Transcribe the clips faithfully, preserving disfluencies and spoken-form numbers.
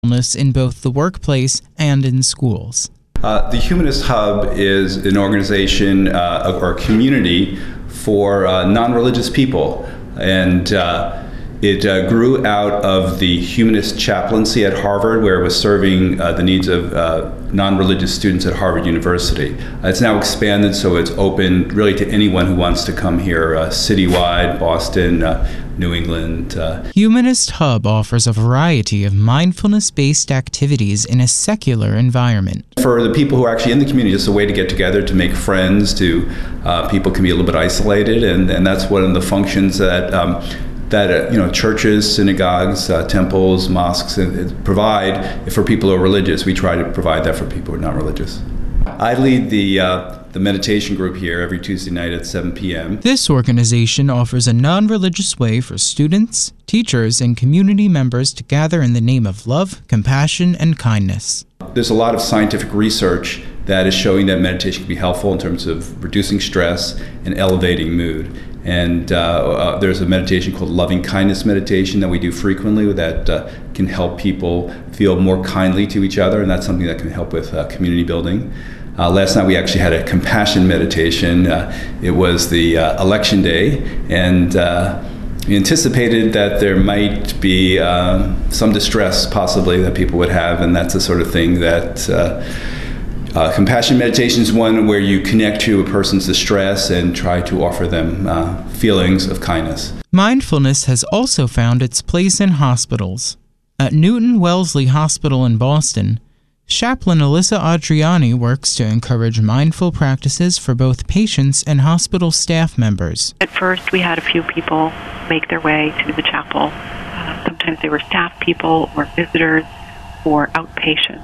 in both the workplace and in schools. Uh, the Humanist Hub is an organization uh, or a community for uh, non-religious people, and uh, it uh, grew out of the Humanist chaplaincy at Harvard, where it was serving uh, the needs of uh, non-religious students at Harvard University. Uh, it's now expanded, so it's open really to anyone who wants to come here, uh, citywide, Boston, uh, New England. Uh. Humanist Hub offers a variety of mindfulness-based activities in a secular environment. For the people who are actually in the community, it's a way to get together, to make friends, to uh, people can be a little bit isolated, and, and that's one of the functions that um, that uh, you know, churches, synagogues, uh, temples, mosques uh, provide for people who are religious. We try to provide that for people who are not religious. I lead the uh, the meditation group here every Tuesday night at seven p m This organization offers a non-religious way for students, teachers, and community members to gather in the name of love, compassion, and kindness. There's a lot of scientific research that is showing that meditation can be helpful in terms of reducing stress and elevating mood. And uh, uh, there's a meditation called loving kindness meditation that we do frequently that uh, can help people feel more kindly to each other, and that's something that can help with uh, community building. Uh, last night we actually had a compassion meditation. Uh, it was the uh, election day, and uh, we anticipated that there might be uh, some distress possibly that people would have, and that's the sort of thing that uh, Uh, compassion meditation is one where you connect to a person's distress and try to offer them uh, feelings of kindness. Mindfulness has also found its place in hospitals. At Newton Wellesley Hospital in Boston, Chaplain Alyssa Adriani works to encourage mindful practices for both patients and hospital staff members. At first, we had a few people make their way to the chapel. Uh, sometimes they were staff people or visitors or outpatients.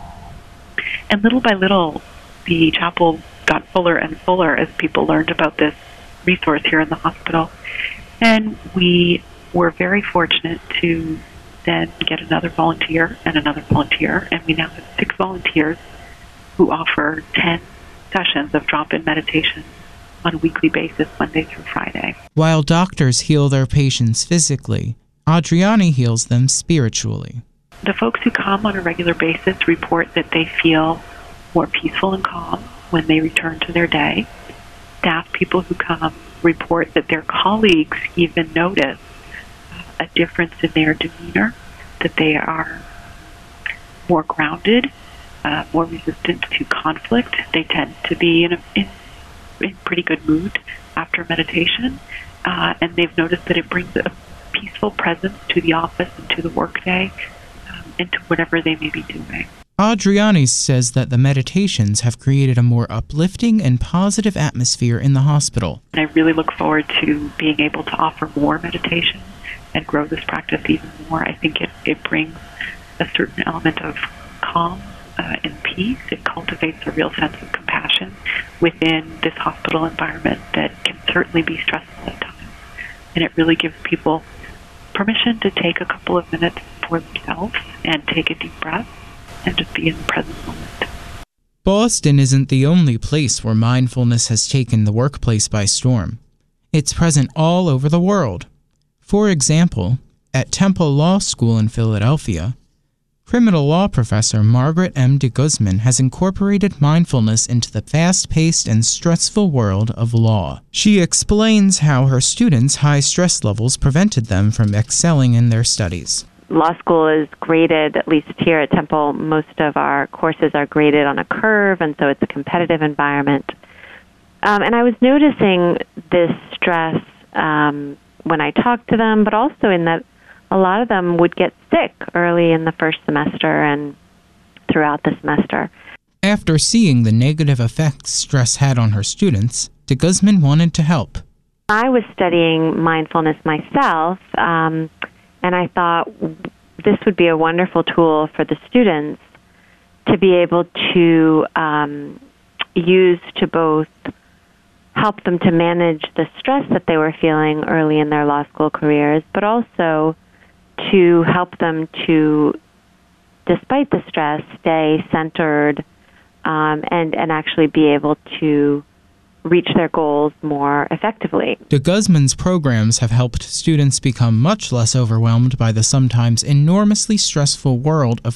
And little by little, the chapel got fuller and fuller as people learned about this resource here in the hospital. And we were very fortunate to then get another volunteer and another volunteer. And we now have six volunteers who offer ten sessions of drop-in meditation on a weekly basis, Monday through Friday. While doctors heal their patients physically, Adriani heals them spiritually. The folks who come on a regular basis report that they feel more peaceful and calm when they return to their day. Staff people who come report that their colleagues even notice a difference in their demeanor, that they are more grounded, uh, more resistant to conflict. They tend to be in a in, in pretty good mood after meditation, uh, and they've noticed that it brings a peaceful presence to the office and to the workday, into whatever they may be doing. Adriani says that the meditations have created a more uplifting and positive atmosphere in the hospital. And I really look forward to being able to offer more meditation and grow this practice even more. I think it, it brings a certain element of calm uh, and peace. It cultivates a real sense of compassion within this hospital environment that can certainly be stressful at times. And it really gives people permission to take a couple of minutes for themselves and take a deep breath and just be in the present moment. Boston isn't the only place where mindfulness has taken the workplace by storm. It's present all over the world. For example, at Temple Law School in Philadelphia, criminal law professor Margaret M. de Guzman has incorporated mindfulness into the fast-paced and stressful world of law. She explains how her students' high stress levels prevented them from excelling in their studies. Law school is graded, at least here at Temple, most of our courses are graded on a curve, and so it's a competitive environment. Um, and I was noticing this stress um, when I talked to them, but also in that a lot of them would get sick early in the first semester and throughout the semester. After seeing the negative effects stress had on her students, de Guzman wanted to help. I was studying mindfulness myself, um, and I thought this would be a wonderful tool for the students to be able to um, use to both help them to manage the stress that they were feeling early in their law school careers, but also to help them to, despite the stress, stay centered um, and, and actually be able to reach their goals more effectively. De Guzman's programs have helped students become much less overwhelmed by the sometimes enormously stressful world of